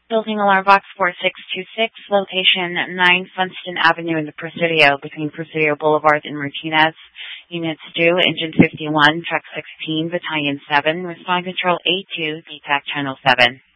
Building Alarm Box 4626, location 9 Funston Avenue in the Presidio, between Presidio Boulevard and Martinez. Units due, Engine 51, Truck 16, Battalion 7, Respond Control A2, DTAC Channel 7.